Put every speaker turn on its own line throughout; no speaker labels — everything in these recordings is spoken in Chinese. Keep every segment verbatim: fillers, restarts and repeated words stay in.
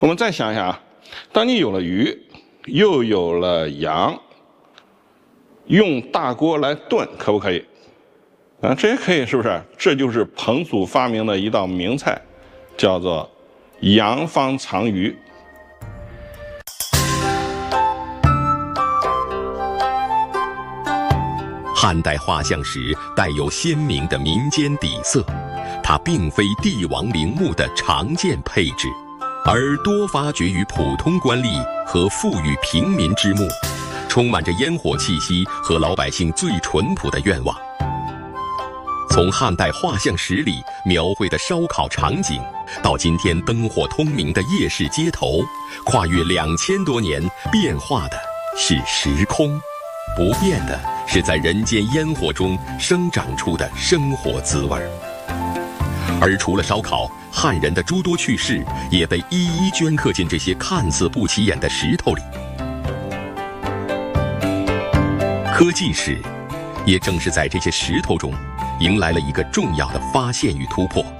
我们再想一想啊，当你有了鱼，又有了羊，用大锅来炖，可不可以？啊，这也可以，是不是？这就是彭祖发明的一道名菜，叫做洋方藏鱼。
汉代画像石带有鲜明的民间底色，它并非帝王陵墓的常见配置，而多发掘于普通官吏和富裕平民之墓，充满着烟火气息和老百姓最淳朴的愿望。从汉代画像石里描绘的烧烤场景，到今天灯火通明的夜市街头，跨越两千多年，变化的是时空，不变的是在人间烟火中生长出的生活滋味。而除了烧烤，汉人的诸多趣事也被一一镌刻进这些看似不起眼的石头里。科技史也正是在这些石头中迎来了一个重要的发现与突破。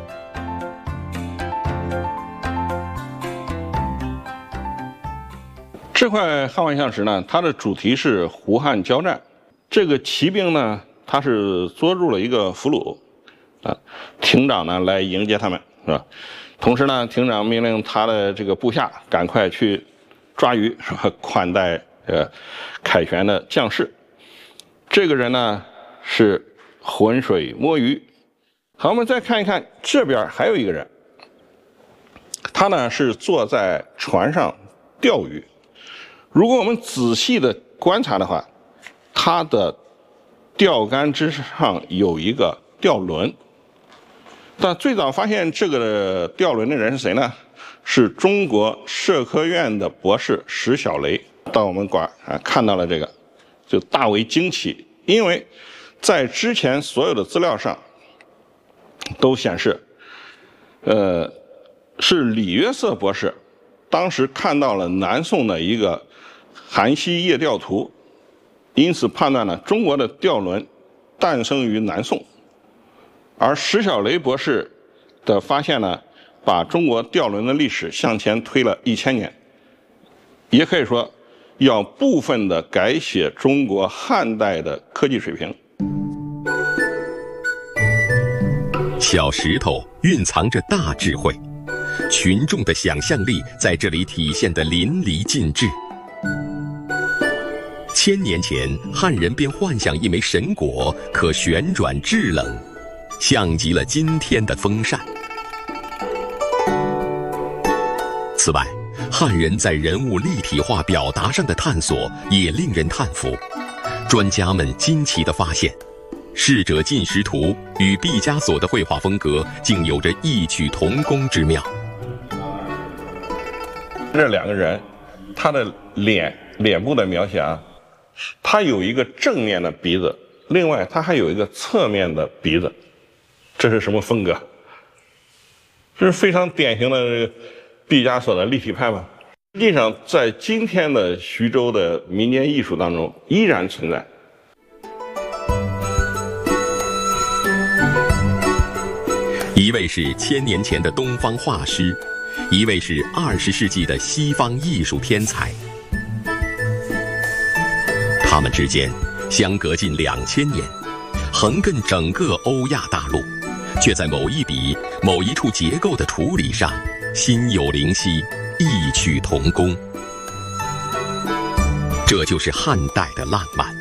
这块汉万象石呢，它的主题是胡汉交战。这个骑兵呢，他是捉住了一个俘虏，啊，亭长呢来迎接他们，是吧？同时呢，亭长命令他的这个部下赶快去抓鱼，是吧？款待呃凯旋的将士。这个人呢是浑水摸鱼。好，我们再看一看这边还有一个人，他呢是坐在船上钓鱼。如果我们仔细的观察的话，他的钓竿之上有一个钓轮。但最早发现这个钓轮的人是谁呢？是中国社科院的博士石小雷。到我们馆啊看到了这个，就大为惊奇，因为在之前所有的资料上都显示，呃，是李约瑟博士当时看到了南宋的一个韩熙夜钓图，因此判断了中国的钓轮诞生于南宋。而石小雷博士的发现呢，把中国钓轮的历史向前推了一千年，也可以说要部分的改写中国汉代的科技水平。
小石头蕴藏着大智慧，群众的想象力在这里体现得淋漓尽致。千年前，汉人便幻想一枚神果可旋转制冷，像极了今天的风扇。此外，汉人在人物立体化表达上的探索也令人叹服。专家们惊奇地发现，逝者进食图与毕加索的绘画风格竟有着异曲同工之妙。
这两个人，他的脸脸部的描写啊，他有一个正面的鼻子，另外他还有一个侧面的鼻子，这是什么风格？这是非常典型的毕加索的立体派吗？实际上，在今天的徐州的民间艺术当中依然存在。
一位是千年前的东方画师，一位是二十世纪的西方艺术天才。他们之间相隔近两千年，横亘整个欧亚大陆，却在某一笔、某一处结构的处理上心有灵犀，异曲同工。这就是汉代的浪漫。